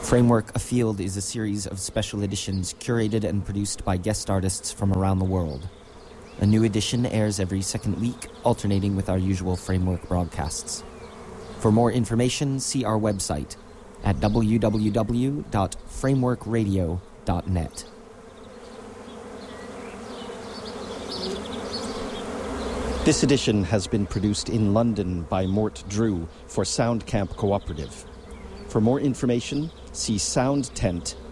Framework Afield is a series of special editions curated and produced by guest artists from around the world. A new edition airs every second week, alternating with our usual Framework broadcasts. For more information, see our website at www.frameworkradio.net. This edition has been produced in London by Mort Drew for Sound Camp Cooperative. For more information, see soundtent.org.